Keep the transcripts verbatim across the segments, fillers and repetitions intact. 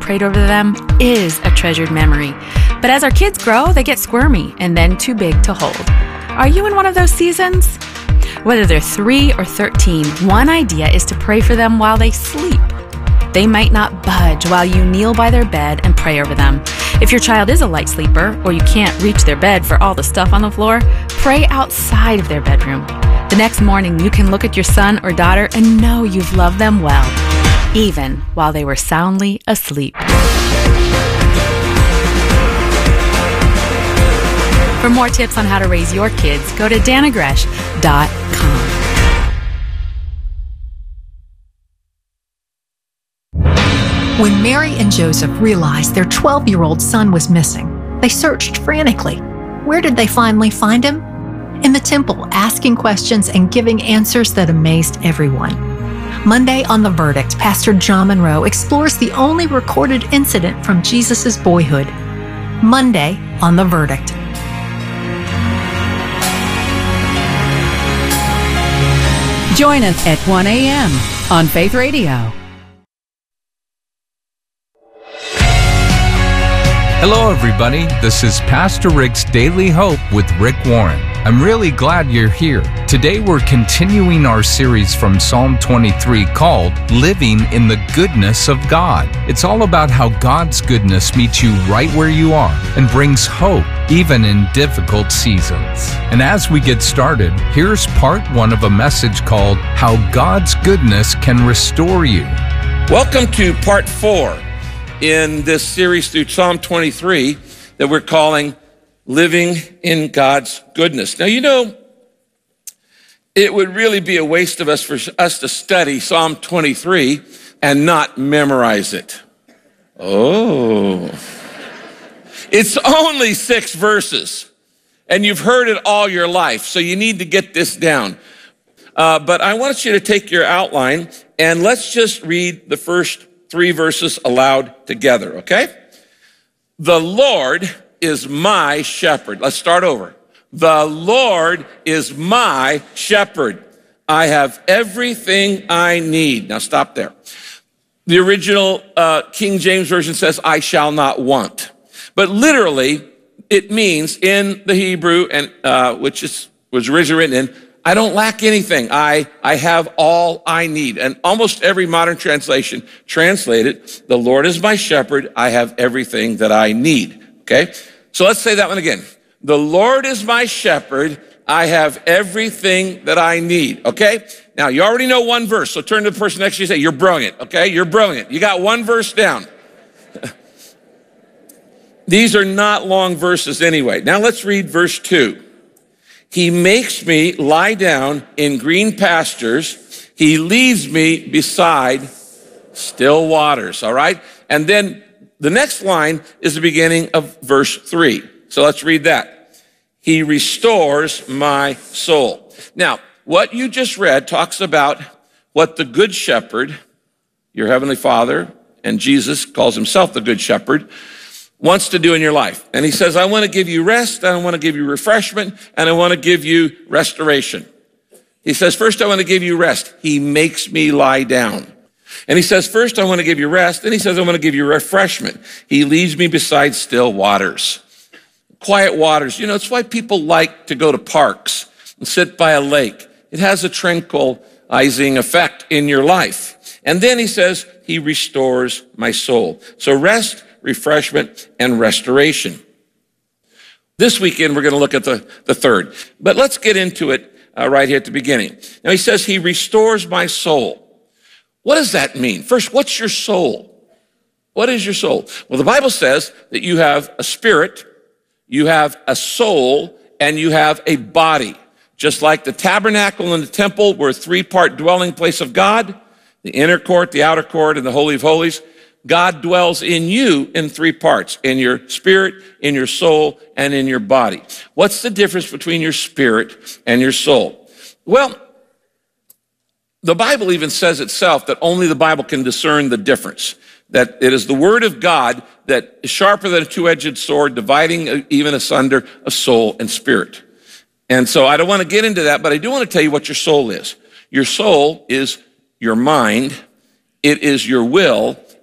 prayed over them is a treasured memory. But as our kids grow, they get squirmy and then too big to hold. Are you in one of those seasons? Whether they're three or thirteen, one idea is to pray for them while they sleep. They might not budge while you kneel by their bed and pray over them. If your child is a light sleeper or you can't reach their bed for all the stuff on the floor, pray outside of their bedroom. The next morning, you can look at your son or daughter and know you've loved them well, even while they were soundly asleep. For more tips on how to raise your kids, go to dannah gresh dot com. When Mary and Joseph realized their twelve-year-old son was missing, they searched frantically. Where did they finally find him? In the temple, asking questions and giving answers that amazed everyone. Monday on The Verdict, Pastor John Monroe explores the only recorded incident from Jesus' boyhood. Monday on The Verdict. Join us at one a.m. on Faith Radio. Hello, everybody. This is Pastor Rick's Daily Hope with Rick Warren. I'm really glad you're here. Today, we're continuing our series from Psalm twenty-three called Living in the Goodness of God. It's all about how God's goodness meets you right where you are and brings hope even in difficult seasons. And as we get started, here's part one of a message called How God's Goodness Can Restore You. Welcome to part four in this series through Psalm twenty-three that we're calling Living in God's Goodness. Now, you know, it would really be a waste of us for us to study Psalm twenty-three and not memorize it. Oh. It's only six verses, and you've heard it all your life, so you need to get this down. Uh, but I want you to take your outline, and let's just read the first three verses aloud together, okay? The Lord is my shepherd. Let's start over. The Lord is my shepherd. I have everything I need. Now stop there. The original uh, King James Version says, I shall not want. But literally, it means in the Hebrew, and uh, which is was originally written in, I don't lack anything. I, I have all I need. And almost every modern translation translated, the Lord is my shepherd. I have everything that I need. Okay? So let's say that one again. The Lord is my shepherd. I have everything that I need. Okay? Now, you already know one verse. So turn to the person next to you and say, you're brilliant. Okay? You're brilliant. You got one verse down. These are not long verses anyway. Now let's read verse two. He makes me lie down in green pastures. He leads me beside still waters, all right? And then the next line is the beginning of verse three. So let's read that. He restores my soul. Now, what you just read talks about what the good shepherd, your heavenly Father, and Jesus calls himself the good shepherd, wants to do in your life. And he says, I want to give you rest, and I want to give you refreshment, and I want to give you restoration. He says, first, I want to give you rest. He makes me lie down. And he says, first, I want to give you rest. Then he says, I want to give you refreshment. He leads me beside still waters. Quiet waters. You know, it's why people like to go to parks and sit by a lake. It has a tranquilizing effect in your life. And then he says, he restores my soul. So rest, refreshment, and restoration. This weekend, we're going to look at the, the third. But let's get into it uh, right here at the beginning. Now, he says, he restores my soul. What does that mean? First, what's your soul? What is your soul? Well, the Bible says that you have a spirit, you have a soul, and you have a body. Just like the tabernacle and the temple were a three-part dwelling place of God, the inner court, the outer court, and the Holy of Holies, God dwells in you in three parts, in your spirit, in your soul, and in your body. What's the difference between your spirit and your soul? Well, the Bible even says itself that only the Bible can discern the difference, that it is the word of God that is sharper than a two-edged sword, dividing even asunder of soul and spirit. And so I don't want to get into that, but I do want to tell you what your soul is. Your soul is your mind, it is your will,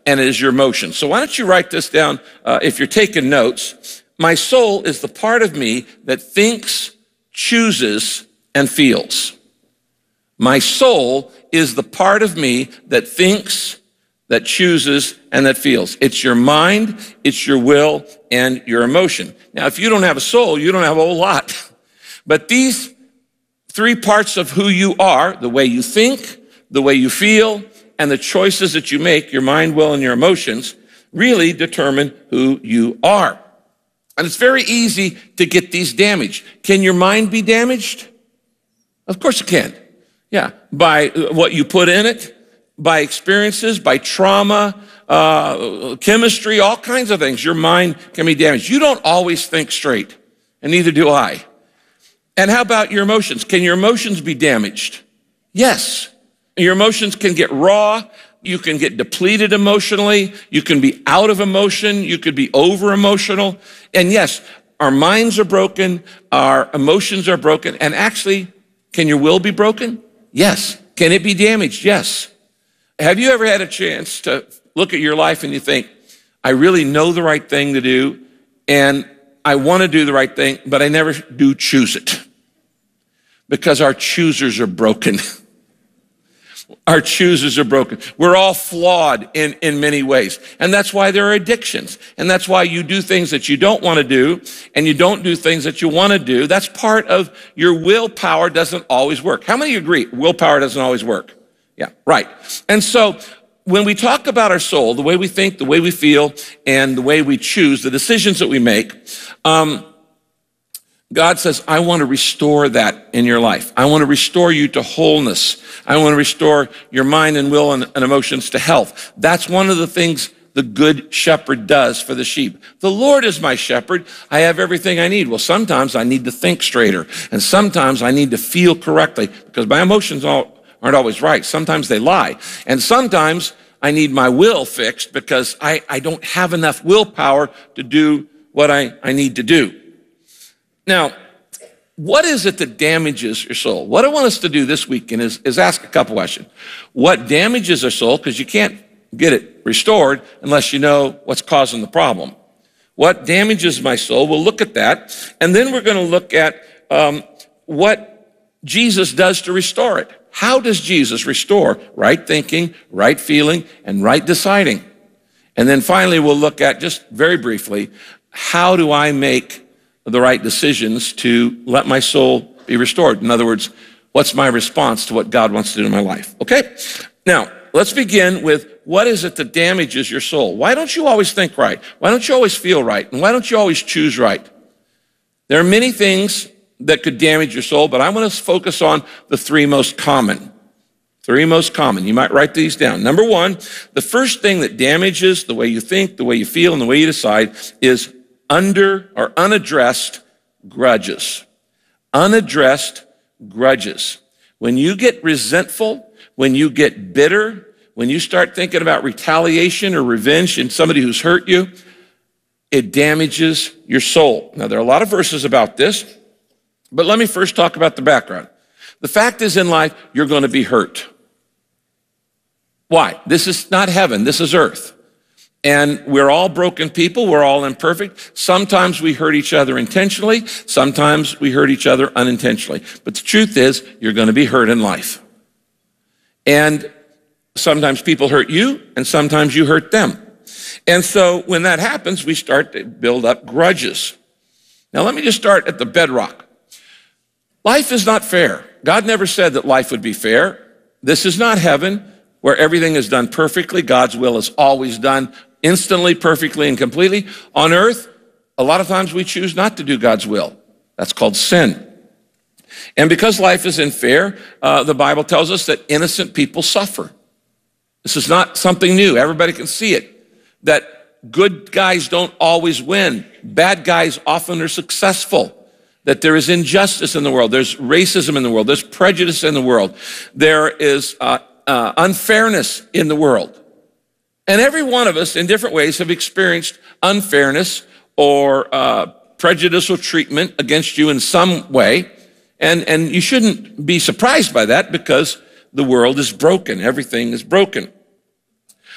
and it is your emotions. So why don't you write this down uh, if you're taking notes. My soul is the part of me that thinks, chooses, and feels. My soul is the part of me that thinks, that chooses, and that feels. It's your mind, it's your will, and your emotion. Now, if you don't have a soul, you don't have a whole lot. But these three parts of who you are, the way you think, the way you feel, and the choices that you make, your mind, will, and your emotions, really determine who you are. And it's very easy to get these damaged. Can your mind be damaged? Of course it can. Yeah, by what you put in it, by experiences, by trauma, uh, chemistry, all kinds of things. Your mind can be damaged. You don't always think straight, and neither do I. And how about your emotions? Can your emotions be damaged? Yes. Your emotions can get raw. You can get depleted emotionally. You can be out of emotion. You could be over emotional. And yes, our minds are broken. Our emotions are broken. And actually, can your will be broken? Yes. Can it be damaged? Yes. Have you ever had a chance to look at your life and you think, I really know the right thing to do, and I want to do the right thing, but I never do choose it? Because our choosers are broken. Our choosers are broken. We're all flawed in, in many ways. And that's why there are addictions. And that's why you do things that you don't want to do, and you don't do things that you want to do. That's part of your willpower doesn't always work. How many agree willpower doesn't always work? Yeah, right. And so when we talk about our soul, the way we think, the way we feel, and the way we choose, the decisions that we make, um, God says, I want to restore that in your life. I want to restore you to wholeness. I want to restore your mind and will and, and emotions to health. That's one of the things the good shepherd does for the sheep. The Lord is my shepherd. I have everything I need. Well, sometimes I need to think straighter, and sometimes I need to feel correctly because my emotions all, aren't always right. Sometimes they lie. And sometimes I need my will fixed because I, I don't have enough willpower to do what I, I need to do. Now, what is it that damages your soul? What I want us to do this weekend is, is ask a couple questions. What damages our soul? Because you can't get it restored unless you know what's causing the problem. What damages my soul? We'll look at that. And then we're going to look at um, what Jesus does to restore it. How does Jesus restore right thinking, right feeling, and right deciding? And then finally, we'll look at, just very briefly, how do I make the right decisions to let my soul be restored? In other words, what's my response to what God wants to do in my life? Okay? Now, let's begin with what is it that damages your soul? Why don't you always think right? Why don't you always feel right? And why don't you always choose right? There are many things that could damage your soul, but I want to focus on the three most common. Three most common. You might write these down. Number one, the first thing that damages the way you think, the way you feel, and the way you decide is under or unaddressed grudges. Unaddressed grudges. When you get resentful, when you get bitter, when you start thinking about retaliation or revenge in somebody who's hurt you, it damages your soul. Now, there are a lot of verses about this, but let me first talk about the background. The fact is, in life, you're going to be hurt. Why? This is not heaven. This is earth. And we're all broken people. We're all imperfect. Sometimes we hurt each other intentionally. Sometimes we hurt each other unintentionally. But the truth is, you're going to be hurt in life. And sometimes people hurt you, and sometimes you hurt them. And so when that happens, we start to build up grudges. Now, let me just start at the bedrock. Life is not fair. God never said that life would be fair. This is not heaven where everything is done perfectly. God's will is always done instantly, perfectly, and completely. On earth, a lot of times we choose not to do God's will. That's called sin. And because life is unfair, uh, the Bible tells us that innocent people suffer. This is not something new. Everybody can see it. That good guys don't always win. Bad guys often are successful. That there is injustice in the world. There's racism in the world. There's prejudice in the world. There is uh, uh, unfairness in the world. And every one of us in different ways have experienced unfairness or uh, prejudicial treatment against you in some way. And, and you shouldn't be surprised by that because the world is broken. Everything is broken.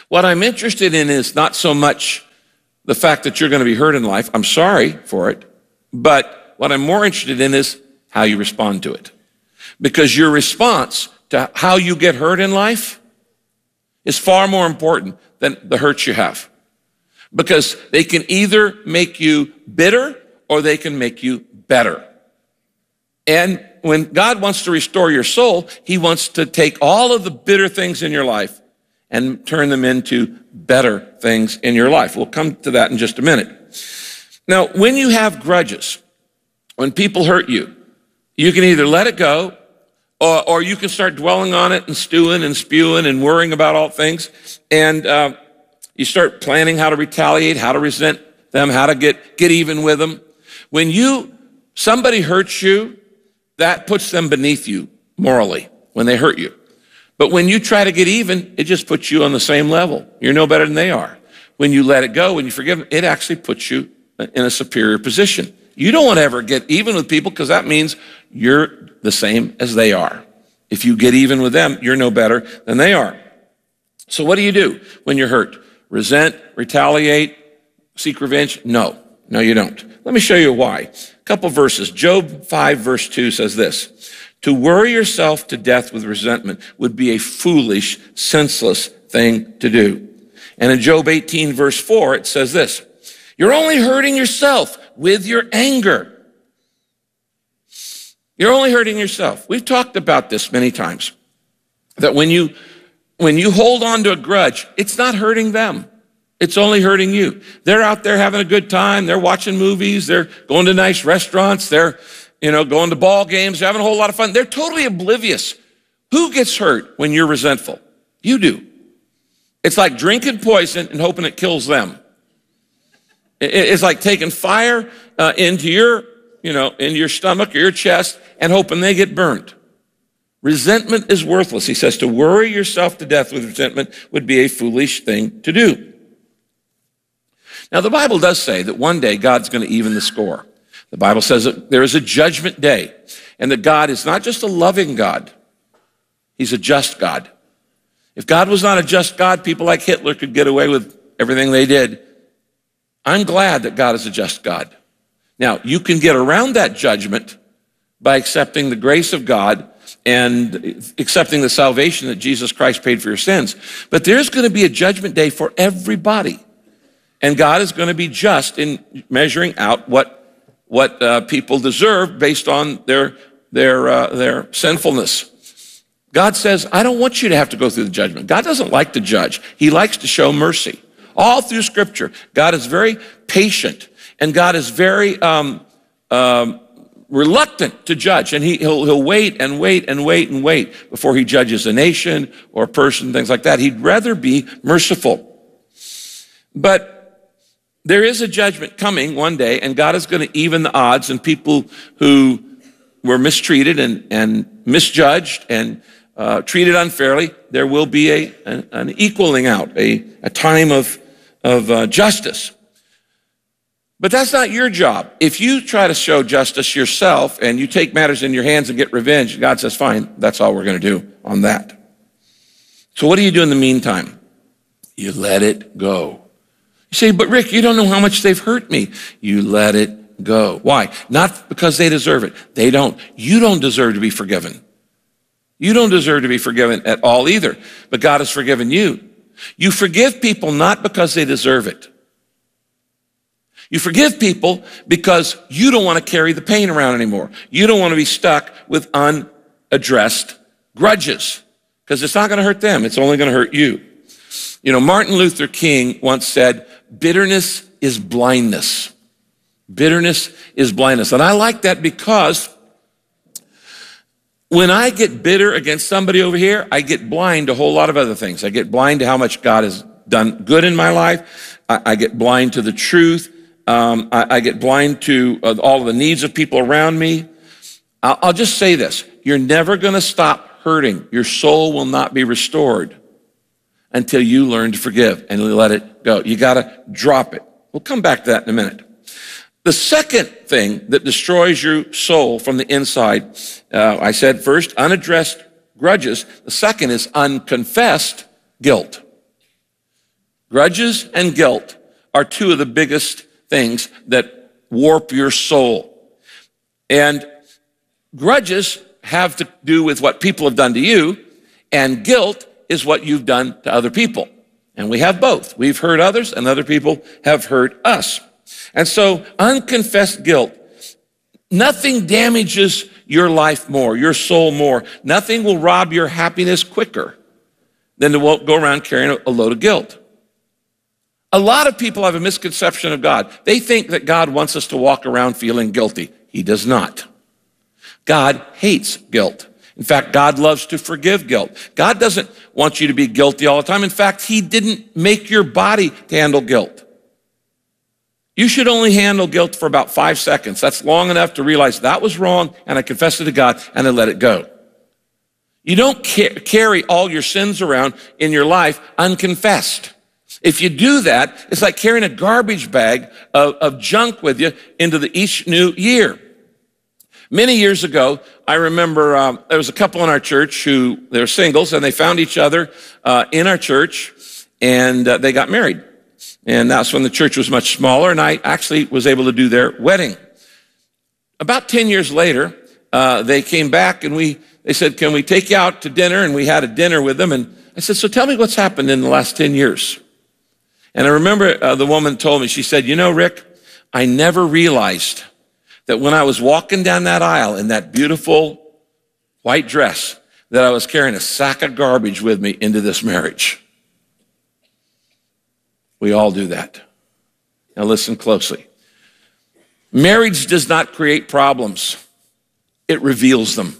What I'm interested in is not so much the fact that you're going to be hurt in life. I'm sorry for it. But what I'm more interested in is how you respond to it. Because your response to how you get hurt in life is far more important than the hurts you have. Because they can either make you bitter or they can make you better. And when God wants to restore your soul, he wants to take all of the bitter things in your life and turn them into better things in your life. We'll come to that in just a minute. Now, when you have grudges, when people hurt you, you can either let it go or, or you can start dwelling on it and stewing and spewing and worrying about all things. And uh, you start planning how to retaliate, how to resent them, how to get, get even with them. When you, somebody hurts you, that puts them beneath you morally when they hurt you. But when you try to get even, it just puts you on the same level. You're no better than they are. When you let it go, when you forgive them, it actually puts you in a superior position. You don't want to ever get even with people because that means you're the same as they are. If you get even with them, you're no better than they are. So what do you do when you're hurt? Resent, retaliate, seek revenge? No, no you don't. Let me show you why. A couple verses. Job five verse two says this: to worry yourself to death with resentment would be a foolish, senseless thing to do. And in Job eighteen verse four, it says this: you're only hurting yourself with your anger. You're only hurting yourself. We've talked about this many times, that when you, when you hold on to a grudge, it's not hurting them. It's only hurting you. They're out there having a good time. They're watching movies. They're going to nice restaurants. They're, you know, going to ball games. They're having a whole lot of fun. They're totally oblivious. Who gets hurt when you're resentful? You do. It's like drinking poison and hoping it kills them. It's like taking fire uh, into your, you know, into your stomach or your chest and hoping they get burned. Resentment is worthless. He says to worry yourself to death with resentment would be a foolish thing to do. Now, the Bible does say that one day God's going to even the score. The Bible says that there is a judgment day and that God is not just a loving God. He's a just God. If God was not a just God, people like Hitler could get away with everything they did. I'm glad that God is a just God. Now, you can get around that judgment by accepting the grace of God and accepting the salvation that Jesus Christ paid for your sins. But there's going to be a judgment day for everybody. And God is going to be just in measuring out what, what uh, people deserve based on their, their, uh, their sinfulness. God says, I don't want you to have to go through the judgment. God doesn't like to judge. He likes to show mercy. All through Scripture, God is very patient, and God is very um, um, reluctant to judge. And he, he'll, he'll wait and wait and wait and wait before he judges a nation or a person, things like that. He'd rather be merciful. But there is a judgment coming one day, and God is going to even the odds, and people who were mistreated and, and misjudged and uh, treated unfairly, there will be a, an, an equaling out, a, a time of, of uh, justice. But that's not your job. If you try to show justice yourself and you take matters in your hands and get revenge, God says, fine, that's all we're going to do on that. So what do you do in the meantime? You let it go. You say, but Rick, you don't know how much they've hurt me. You let it go. Why? Not because they deserve it. They don't. You don't deserve to be forgiven. You don't deserve to be forgiven at all either, but God has forgiven you. You forgive people not because they deserve it. You forgive people because you don't want to carry the pain around anymore. You don't want to be stuck with unaddressed grudges because it's not going to hurt them. It's only going to hurt you. You know, Martin Luther King once said, bitterness is blindness. Bitterness is blindness. And I like that because when I get bitter against somebody over here, I get blind to a whole lot of other things. I get blind to how much God has done good in my life. I, I get blind to the truth. Um, I, I get blind to uh, all of the needs of people around me. I'll, I'll just say this. You're never going to stop hurting. Your soul will not be restored until you learn to forgive and let it go. You got to drop it. We'll come back to that in a minute. The second thing that destroys your soul from the inside, uh, I said first, unaddressed grudges. The second is unconfessed guilt. Grudges and guilt are two of the biggest things that warp your soul. And grudges have to do with what people have done to you, and guilt is what you've done to other people. And we have both. We've hurt others, and other people have hurt us. And so unconfessed guilt, nothing damages your life more, your soul more. Nothing will rob your happiness quicker than to go around carrying a load of guilt. A lot of people have a misconception of God. They think that God wants us to walk around feeling guilty. He does not. God hates guilt. In fact, God loves to forgive guilt. God doesn't want you to be guilty all the time. In fact, he didn't make your body to handle guilt. You should only handle guilt for about five seconds. That's long enough to realize that was wrong, and I confessed it to God, and I let it go. You don't ca- carry all your sins around in your life unconfessed. If you do that, it's like carrying a garbage bag of, of junk with you into the each new year. Many years ago, I remember um, there was a couple in our church who, they were singles, and they found each other uh, in our church, and uh, they got married. And that's when the church was much smaller, and I actually was able to do their wedding. About ten years later, uh, they came back, and we they said, can we take you out to dinner? And we had a dinner with them, and I said, so tell me what's happened in the last ten years. And I remember uh, the woman told me, she said, you know, Rick, I never realized that when I was walking down that aisle in that beautiful white dress, that I was carrying a sack of garbage with me into this marriage. We all do that. Now listen closely. Marriage does not create problems. It reveals them.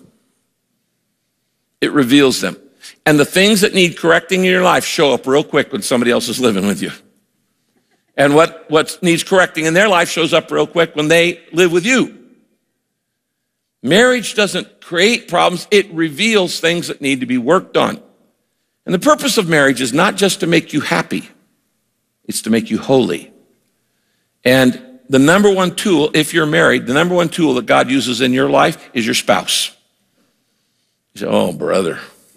It reveals them. And the things that need correcting in your life show up real quick when somebody else is living with you. And what, what needs correcting in their life shows up real quick when they live with you. Marriage doesn't create problems. It reveals things that need to be worked on. And the purpose of marriage is not just to make you happy. It's to make you holy. And the number one tool, if you're married, the number one tool that God uses in your life is your spouse. You say, oh, brother.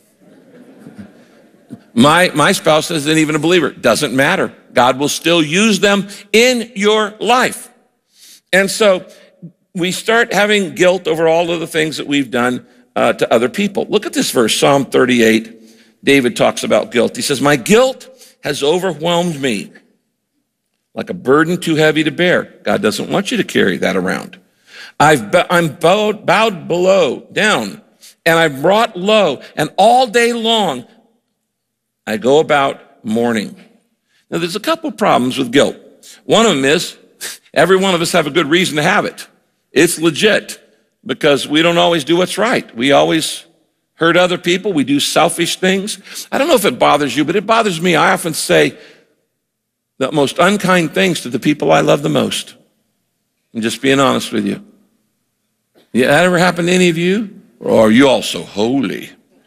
My, my spouse isn't even a believer. Doesn't matter. God will still use them in your life. And so we start having guilt over all of the things that we've done uh, to other people. Look at this verse, Psalm thirty-eight. David talks about guilt. He says, my guilt has overwhelmed me like a burden too heavy to bear. God doesn't want you to carry that around. I've b- I'm bowed, bowed below, down, and I'm brought low, and all day long I go about mourning. Now, there's a couple problems with guilt. One of them is every one of us have a good reason to have it. It's legit because we don't always do what's right. We always hurt other people. We do selfish things. I don't know if it bothers you, but it bothers me. I often say the most unkind things to the people I love the most. I'm just being honest with you. Yeah, that ever happened to any of you? Or are you all so holy?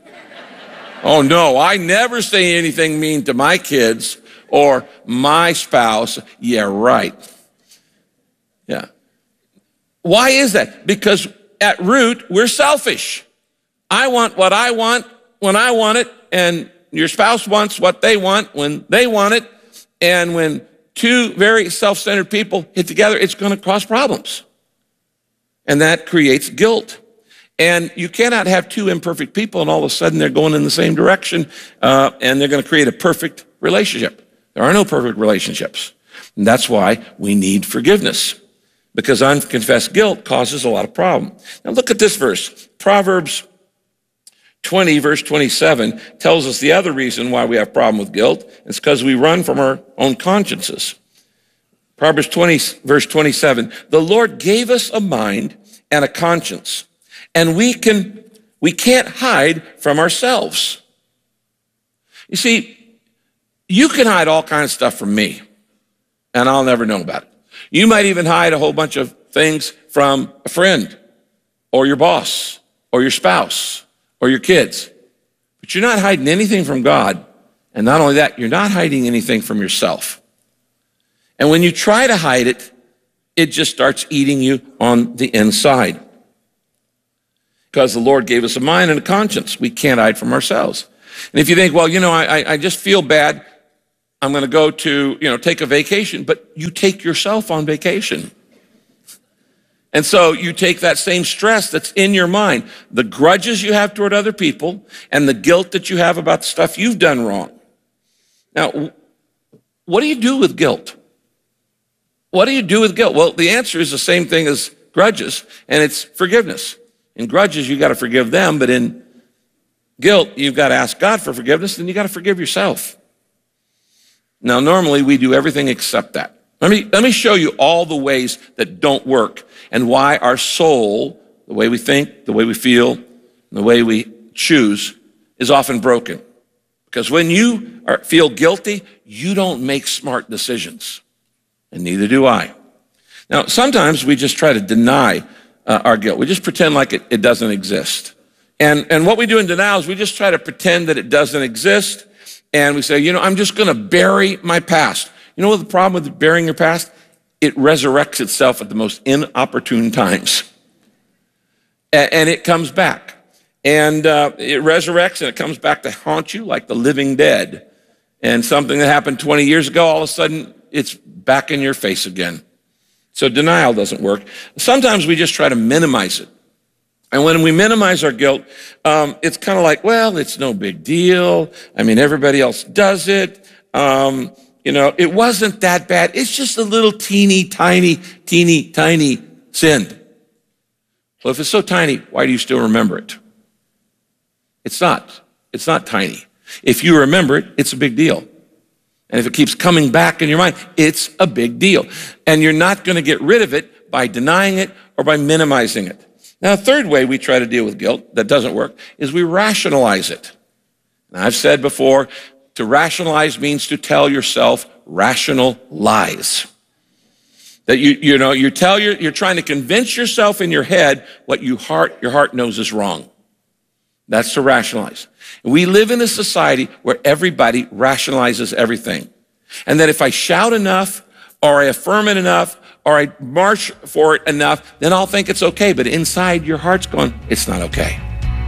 Oh, no, I never say anything mean to my kids or my spouse. Yeah, right. Yeah. Why is that? Because at root, we're selfish. I want what I want when I want it, and your spouse wants what they want when they want it. And when two very self-centered people hit together, it's going to cause problems. And that creates guilt. And you cannot have two imperfect people and all of a sudden they're going in the same direction uh, and they're going to create a perfect relationship. There are no perfect relationships. And that's why we need forgiveness, because unconfessed guilt causes a lot of problem. Now look at this verse. Proverbs twenty, verse twenty-seven tells us the other reason why we have problem with guilt. It's because we run from our own consciences. Proverbs twenty, verse twenty-seven, the Lord gave us a mind and a conscience, and we can, we can't hide from ourselves. You see, you can hide all kinds of stuff from me, and I'll never know about it. You might even hide a whole bunch of things from a friend or your boss or your spouse or your kids. But you're not hiding anything from God. And not only that, you're not hiding anything from yourself. And when you try to hide it, it just starts eating you on the inside. Because the Lord gave us a mind and a conscience. We can't hide from ourselves. And if you think, well, you know, I, I just feel bad. I'm going to go to, you know, take a vacation, but you take yourself on vacation. And so you take that same stress that's in your mind, the grudges you have toward other people and the guilt that you have about the stuff you've done wrong. Now, what do you do with guilt? What do you do with guilt? Well, the answer is the same thing as grudges, and it's forgiveness. In grudges, you got to forgive them, but in guilt, you've got to ask God for forgiveness, and you got to forgive yourself. Now, normally we do everything except that. Let me, let me show you all the ways that don't work and why our soul, the way we think, the way we feel, the way we choose, is often broken. Because when you are, feel guilty, you don't make smart decisions, and neither do I. Now, sometimes we just try to deny uh, our guilt. We just pretend like it, it doesn't exist. And, and what we do in denial is we just try to pretend that it doesn't exist, and we say, you know, I'm just going to bury my past. You know what the problem with burying your past? It resurrects itself at the most inopportune times. And, and it comes back. And uh, it resurrects and it comes back to haunt you like the living dead. And something that happened twenty years ago, all of a sudden, it's back in your face again. So denial doesn't work. Sometimes we just try to minimize it. And when we minimize our guilt, um, it's kind of like, well, it's no big deal. I mean, everybody else does it. Um, you know, it wasn't that bad. It's just a little teeny, tiny, teeny, tiny sin. Well, if it's so tiny, why do you still remember it? It's not. It's not tiny. If you remember it, it's a big deal. And if it keeps coming back in your mind, it's a big deal. And you're not going to get rid of it by denying it or by minimizing it. Now, a third way we try to deal with guilt that doesn't work is we rationalize it. Now, I've said before, to rationalize means to tell yourself rational lies. That you, you know, you tell your, you're trying to convince yourself in your head what you heart, your heart knows is wrong. That's to rationalize. We live in a society where everybody rationalizes everything. And that if I shout enough, or I affirm it enough, or I march for it enough, then I'll think it's okay. But inside your heart's going, it's not okay.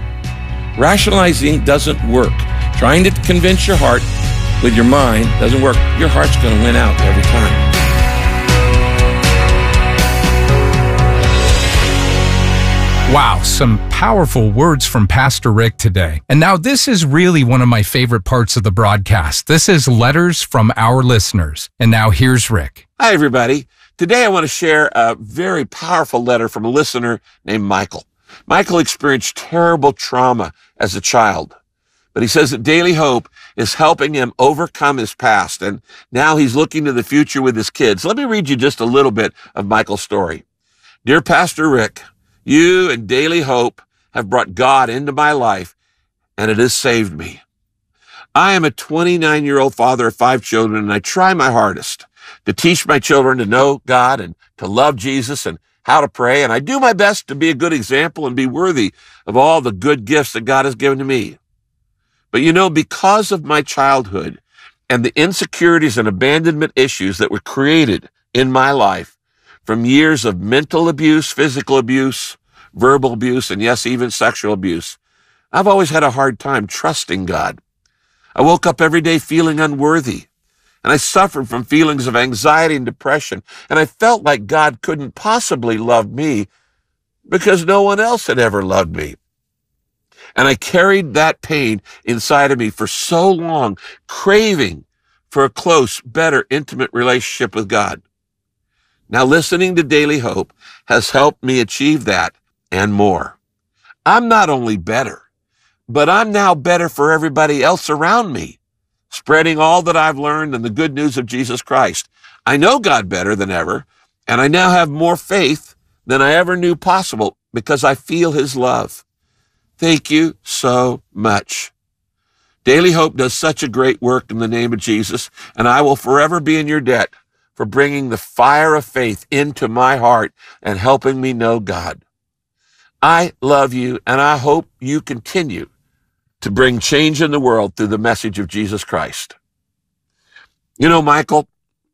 Rationalizing doesn't work. Trying to convince your heart with your mind doesn't work. Your heart's going to win out every time. Wow, some powerful words from Pastor Rick today. And now this is really one of my favorite parts of the broadcast. This is letters from our listeners. And now here's Rick. Hi, everybody. Today I want to share a very powerful letter from a listener named Michael. Michael experienced terrible trauma as a child, but he says that Daily Hope is helping him overcome his past, and now he's looking to the future with his kids. Let me read you just a little bit of Michael's story. Dear Pastor Rick, you and Daily Hope have brought God into my life, and it has saved me. I am a twenty-nine-year-old father of five children, and I try my hardest to teach my children to know God and to love Jesus and how to pray, and I do my best to be a good example and be worthy of all the good gifts that God has given to me. But you know, because of my childhood and the insecurities and abandonment issues that were created in my life from years of mental abuse, physical abuse, verbal abuse, and yes, even sexual abuse, I've always had a hard time trusting God. I woke up every day feeling unworthy, and I suffered from feelings of anxiety and depression, and I felt like God couldn't possibly love me because no one else had ever loved me. And I carried that pain inside of me for so long, craving for a close, better, intimate relationship with God. Now, listening to Daily Hope has helped me achieve that and more. I'm not only better, but I'm now better for everybody else around me, spreading all that I've learned and the good news of Jesus Christ. I know God better than ever, and I now have more faith than I ever knew possible because I feel his love. Thank you so much. Daily Hope does such a great work in the name of Jesus, and I will forever be in your debt for bringing the fire of faith into my heart and helping me know God. I love you, and I hope you continue to bring change in the world through the message of Jesus Christ. You know, Michael,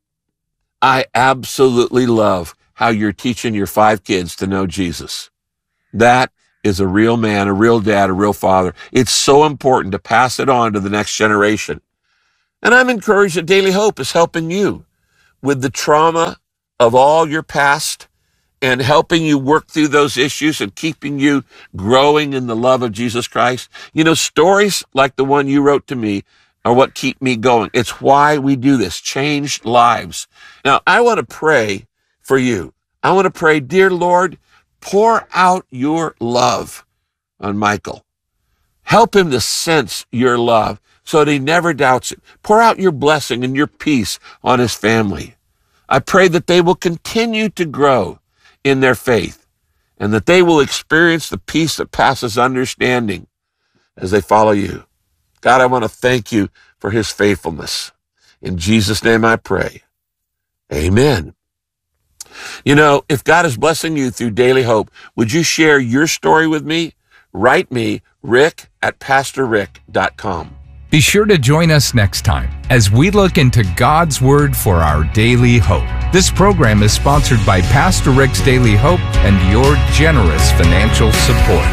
I absolutely love how you're teaching your five kids to know Jesus. That is a real man, a real dad, a real father. It's so important to pass it on to the next generation. And I'm encouraged that Daily Hope is helping you with the trauma of all your past and helping you work through those issues and keeping you growing in the love of Jesus Christ. You know, stories like the one you wrote to me are what keep me going. It's why we do this, changed lives. Now, I want to pray for you. I want to pray, dear Lord, pour out your love on Michael. Help him to sense your love so that he never doubts it. Pour out your blessing and your peace on his family. I pray that they will continue to grow in their faith and that they will experience the peace that passes understanding as they follow you. God, I want to thank you for his faithfulness. In Jesus' name I pray. Amen. You know, if God is blessing you through Daily Hope, would you share your story with me? Write me, rick at pastor rick dot com. Be sure to join us next time as we look into God's Word for our daily hope. This program is sponsored by Pastor Rick's Daily Hope and your generous financial support.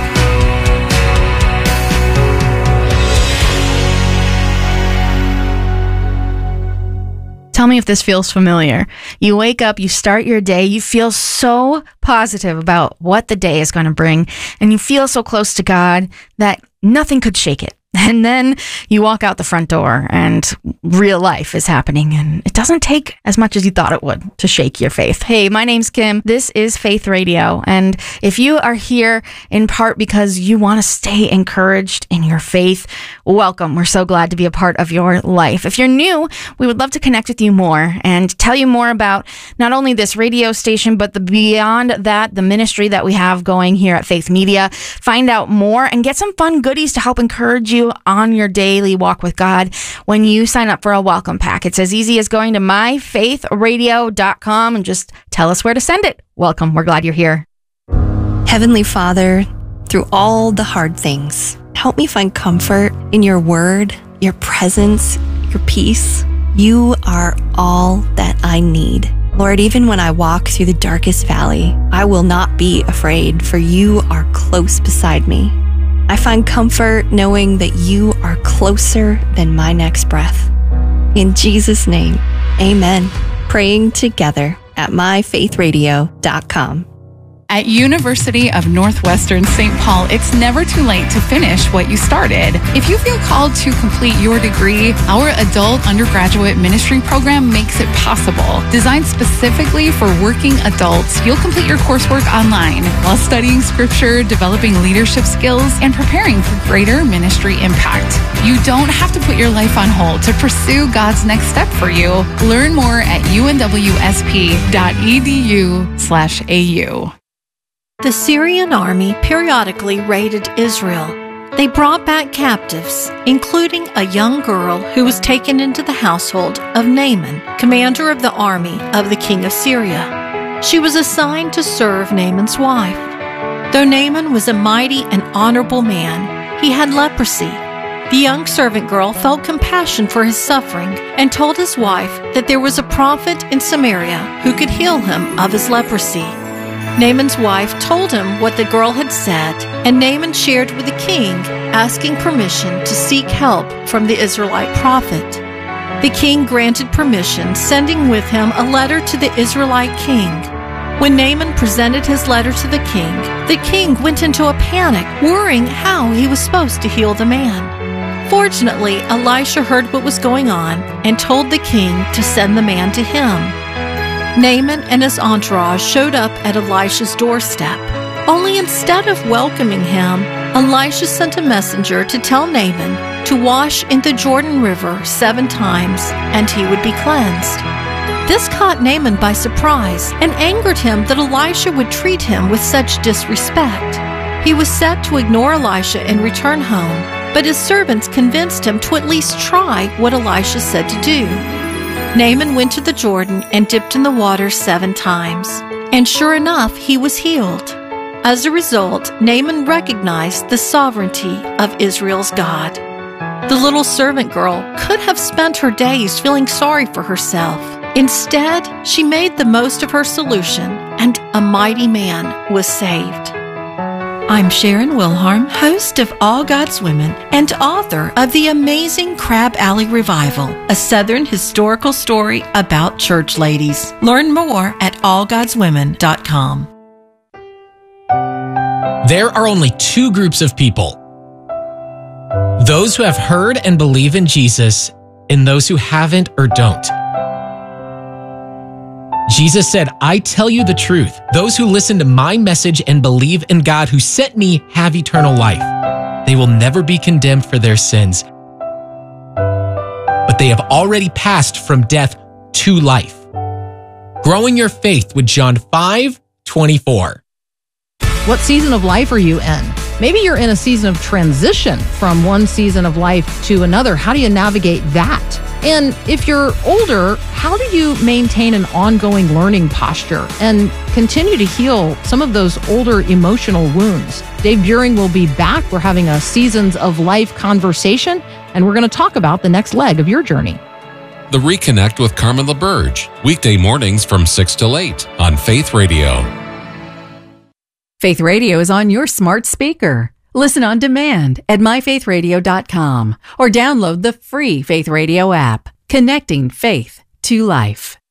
Tell me if this feels familiar. You wake up, you start your day, you feel so positive about what the day is going to bring, and you feel so close to God that nothing could shake it. And then you walk out the front door and real life is happening, and it doesn't take as much as you thought it would to shake your faith. Hey, my name's Kim. This is Faith Radio. And if you are here in part because you want to stay encouraged in your faith, welcome. We're so glad to be a part of your life. If you're new, we would love to connect with you more and tell you more about not only this radio station, but the beyond that, the ministry that we have going here at Faith Media. Find out more and get some fun goodies to help encourage you on your daily walk with God when you sign up for a welcome pack. It's as easy as going to my faith radio dot com and just tell us where to send it. Welcome. We're glad you're here. Heavenly Father, through all the hard things, help me find comfort in your word, your presence, your peace. You are all that I need. Lord, even when I walk through the darkest valley, I will not be afraid, for you are close beside me. I find comfort knowing that you are closer than my next breath. In Jesus' name, amen. Praying together at my faith radio dot com. At University of Northwestern Saint Paul, it's never too late to finish what you started. If you feel called to complete your degree, our adult undergraduate ministry program makes it possible. Designed specifically for working adults, you'll complete your coursework online while studying scripture, developing leadership skills, and preparing for greater ministry impact. You don't have to put your life on hold to pursue God's next step for you. Learn more at u n w s p dot e d u slash a u. The Syrian army periodically raided Israel. They brought back captives, including a young girl who was taken into the household of Naaman, commander of the army of the king of Syria. She was assigned to serve Naaman's wife. Though Naaman was a mighty and honorable man, he had leprosy. The young servant girl felt compassion for his suffering and told his wife that there was a prophet in Samaria who could heal him of his leprosy. Naaman's wife told him what the girl had said, and Naaman shared with the king, asking permission to seek help from the Israelite prophet. The king granted permission, sending with him a letter to the Israelite king. When Naaman presented his letter to the king, the king went into a panic, worrying how he was supposed to heal the man. Fortunately, Elisha heard what was going on and told the king to send the man to him. Naaman and his entourage showed up at Elisha's doorstep. Only instead of welcoming him, Elisha sent a messenger to tell Naaman to wash in the Jordan River seven times and he would be cleansed. This caught Naaman by surprise and angered him that Elisha would treat him with such disrespect. He was set to ignore Elisha and return home, but his servants convinced him to at least try what Elisha said to do. Naaman went to the Jordan and dipped in the water seven times, and sure enough, he was healed. As a result, Naaman recognized the sovereignty of Israel's God. The little servant girl could have spent her days feeling sorry for herself. Instead, she made the most of her solution, and a mighty man was saved. I'm Sharon Wilharm, host of All God's Women and author of The Amazing Crab Alley Revival, a Southern historical story about church ladies. Learn more at all gods women dot com. There are only two groups of people: those who have heard and believe in Jesus, and those who haven't or don't. Jesus said, I tell you the truth. Those who listen to my message and believe in God who sent me have eternal life. They will never be condemned for their sins, but they have already passed from death to life. Growing your faith with John five twenty-four. What season of life are you in? Maybe you're in a season of transition from one season of life to another. How do you navigate that? And if you're older, how do you maintain an ongoing learning posture and continue to heal some of those older emotional wounds? Dave Buring will be back. We're having a Seasons of Life conversation, and we're going to talk about the next leg of your journey. The Reconnect with Carmen LaBerge, weekday mornings from six till eight on Faith Radio. Faith Radio is on your smart speaker. Listen on demand at my faith radio dot com or download the free Faith Radio app, connecting faith to life.